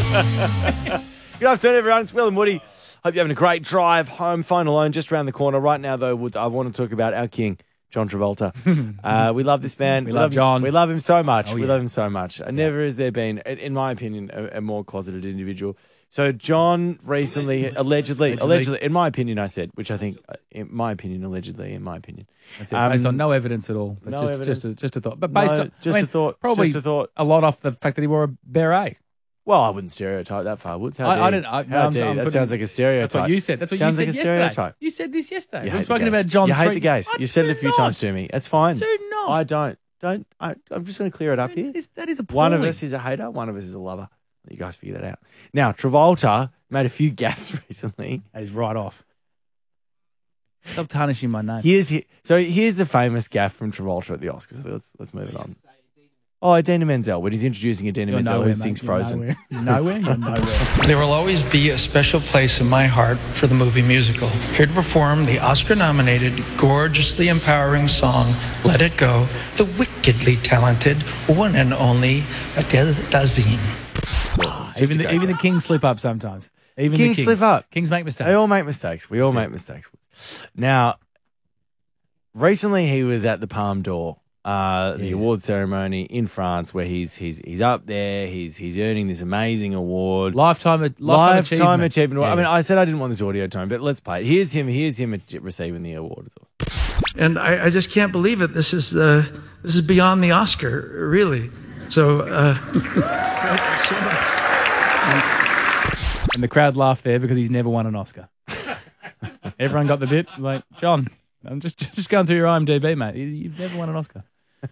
Good afternoon, everyone. It's Will and Woody. Hope you're having a great drive home. Phone alone, just around the corner. Right now, though, Woods, I want to talk about our king, John Travolta. We love this man. We love John. We love him so much. Oh, we yeah. love him so much. Never has there been, in my opinion, a more closeted individual. So John recently, allegedly, in my opinion, I said, which I think, in my opinion, That's it. Based on no evidence at all. But no just evidence. a thought. But based on a thought. Probably just a thought. a lot off the fact that he wore a beret. Well, I wouldn't stereotype that far, Woods. I didn't. How dare you? That sounds like a stereotype. That's what you said. That's what Sounds you like said a yesterday. stereotype. You said this yesterday. You We're hate talking the gays. about John. You hate the gays. You said it a few times to me. It's fine. Do not. I don't. I'm just going to clear it up here. That is appalling. One of us is a hater. One of us is a lover. You guys figure that out. Now, Travolta made a few gaffes recently. That is right off. Stop tarnishing my name. Here's the famous gaff from Travolta at the Oscars. Let's move it on. Oh, Idina Menzel, when he's introducing Idina Menzel, who sings Frozen. You're nowhere. There will always be a special place in my heart for the movie musical. Here to perform the Oscar-nominated, gorgeously empowering song, Let It Go, the wickedly talented, one and only Adele Dazeem. Even the kings slip up sometimes. Even Kings the kings slip up. Kings make mistakes. They all make mistakes. We all make mistakes. Now, recently he was at the Palme d'Or, the award ceremony in France, where he's up there. He's earning this amazing award, Lifetime achievement. Award. Yeah. I mean, I said I didn't want this audio tone, but let's play it. Here's him receiving the award. And I just can't believe it. This is beyond the Oscar, really. So, thank you so much. And the crowd laughed there because he's never won an Oscar. Everyone got the bit. Like, John, I'm just going through your IMDb, mate. You've never won an Oscar.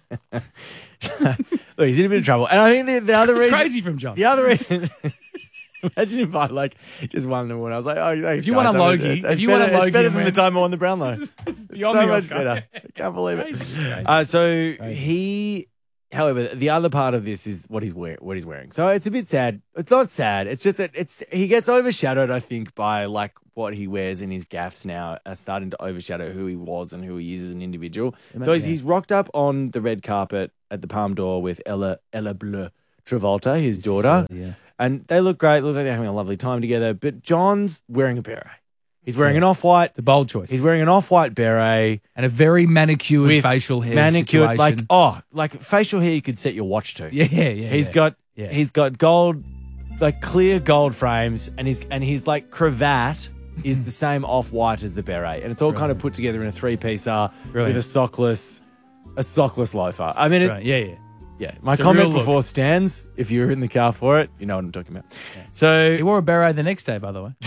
Look, he's in a bit of trouble. And I think the other reason... It's crazy from John. The other reason... Imagine if I just won an award. I was like, oh, thanks, If you won a Logie... It's better than the time I won the Brownlow. Beyond so the much Oscar. better. I can't believe it. Crazy. However, the other part of this is what he's wearing. So it's a bit sad. It's not sad. It's just that he gets overshadowed, I think, by like what he wears in his gaffes now are starting to overshadow who he was and who he is as an individual. So he's rocked up on the red carpet at the Palme d'Or with Ella Bleu Travolta, his daughter. Yeah. And they look great. Look like they're having a lovely time together. But John's wearing a beret. He's wearing an off-white. It's a bold choice. He's wearing an off-white beret. And a very manicured With facial hair manicured, situation. like facial hair you could set your watch to. Yeah. He's got gold, like clear gold frames, and his like cravat is the same off-white as the beret, and it's all kind of put together in a three-piecer with a sockless loafer. I mean, yeah. My It's a comment real look. before stands. If you're in the car for it, you know what I'm talking about. Yeah. So He wore a beret the next day, by the way.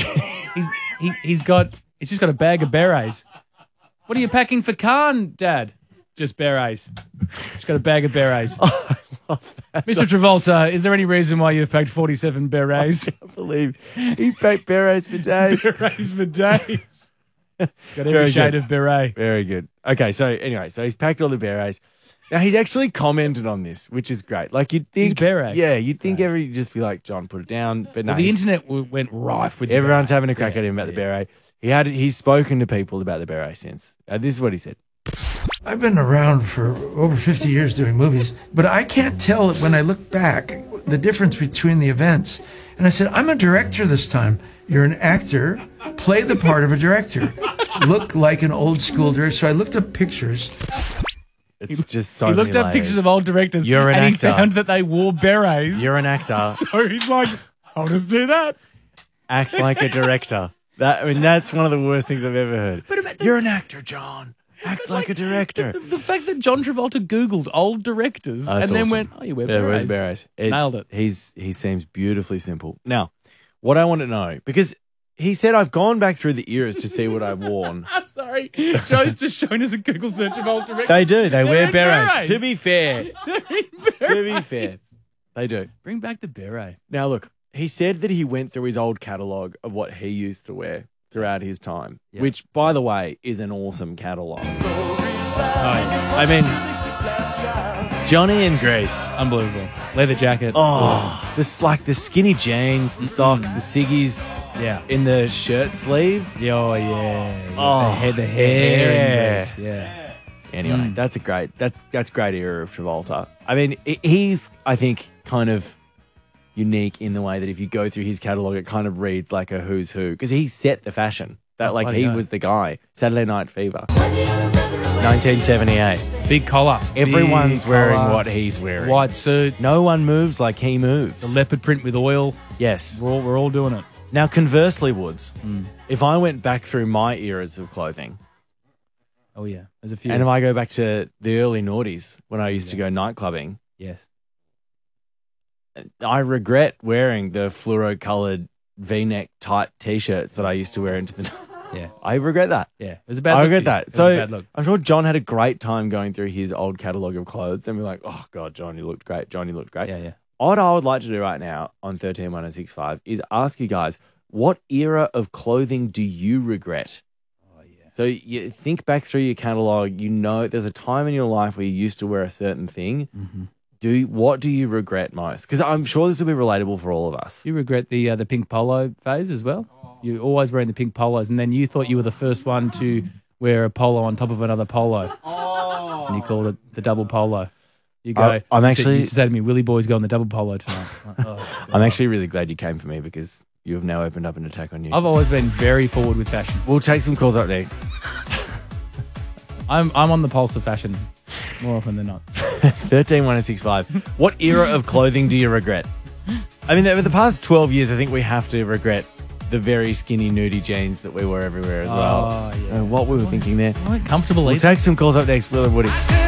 He's just got a bag of berets. What are you packing for Cannes, Dad? Just berets. Just got a bag of berets. I love that. Mr. Travolta, is there any reason why you've packed 47 berets? I can't believe he packed berets for days. Berets for days. Got every Very shade good. of beret. Very good. Okay, so anyway, he's packed all the berets. Now, he's actually commented on this, which is great. Like, you'd think... His beret. Yeah, you'd think you'd just be like, John, put it down. But no, The internet went rife with everyone's the having a crack at him about the beret. He's spoken to people about the beret since. This is what he said. I've been around for over 50 years doing movies, but I can't tell when I look back the difference between the events. And I said, I'm a director this time. You're an actor. Play the part of a director. Look like an old school director. So I looked up pictures. It's just so He looked many up pictures layers. of old directors You're an and actor. he found that they wore berets. You're an actor. So he's like, I'll just do that. Act like a director. That's one of the worst things I've ever heard. You're an actor, John. Act like a director. The fact that John Travolta Googled old directors Oh, and that's then awesome. went, oh, you wear Yeah, berets. where's berets? Nailed it. He seems beautifully simple. Now, what I want to know, because he said I've gone back through the eras to see what I've worn. Sorry. Joe's just shown us a Google search of old directors. They do. They They're wear in berets. To be fair, they do. Bring back the beret. Now, look, he said that he went through his old catalogue of what he used to wear throughout his time, which, by the way, is an awesome catalogue. I mean, Johnny and Grace. Unbelievable. Leather jacket. Oh, this like the skinny jeans, the socks, the ciggies, Yeah. in the shirt sleeve. Oh, yeah. Oh, the hair. yeah. in Greece, yeah. Anyway, that's great era of Travolta. I mean, he's, I think, kind of, unique in the way that if you go through his catalog, it kind of reads like a who's who because he set the fashion. That like he was the guy. Saturday Night Fever, 1978. Big collar. Everyone's Big wearing collar, what he's wearing. white suit, No one moves like he moves. the leopard print with oil. Yes. We're all doing it. Now, conversely, Woods, if I went back through my eras of clothing, Oh yeah, there's a few. and if I go back to the early noughties when I used to go night clubbing, yes. I regret wearing the fluoro-coloured V-neck tight T-shirts that I used to wear into the. Yeah. I regret that. Yeah. It was a bad I look. regret for you. that. It was So a bad look. I'm sure John had a great time going through his old catalogue of clothes and be like, "Oh God, John, you looked great. John, you looked great." Yeah, yeah. What I would like to do right now on 131065 is ask you guys, what era of clothing do you regret? Oh yeah. So you think back through your catalog, you know there's a time in your life where you used to wear a certain thing. Mm-hmm. What do you regret most? Because I'm sure this will be relatable for all of us. You regret the pink polo phase as well? You're always wearing the pink polos, and then you thought you were the first one to wear a polo on top of another polo. Oh. And you called it the double polo. You go, I'm you actually- used to say to me, Willie Boy's going the double polo tonight. I'm like, oh, God. I'm actually really glad you came for me because you have now opened up an attack on you. I've always been very forward with fashion. We'll take some calls up next. I'm on the pulse of fashion more often than not. 131065. What era of clothing do you regret? I mean, over the past 12 years, I think we have to regret the very skinny, nudie jeans that we wore everywhere as well. Oh, yeah. What we were thinking there. I weren't comfortable We'll either. take some calls up next. Will and Woody.